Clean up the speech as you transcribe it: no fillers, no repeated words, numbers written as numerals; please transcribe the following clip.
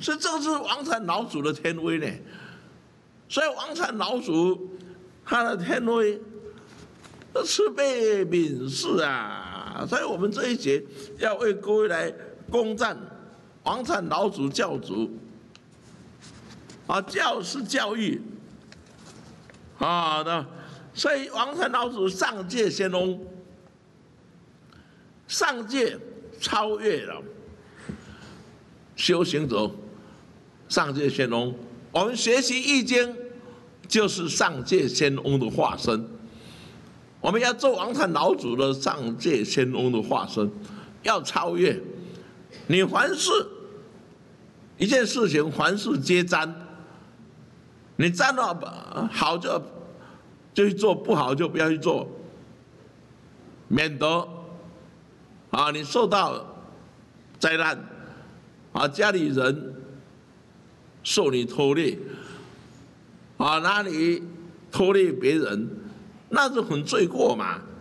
所以这个是王禅老祖的天威呢。所以王禅老祖他的天威，慈悲悯视啊！所以我们这一节要为各位来恭赞王禅老祖教主。教是教育，所以王禅老祖上界仙翁，上界超越了修行者，上界仙翁。我们学习易经，就是上界仙翁的化身。我们要做王禅老祖的上界仙翁的化身，要超越。你凡事一件事情，凡事皆沾。你沾了好就去做，不好就不要去做，免得你受到灾难，家里人受你拖累，哪里拖累别人，那是很罪过嘛。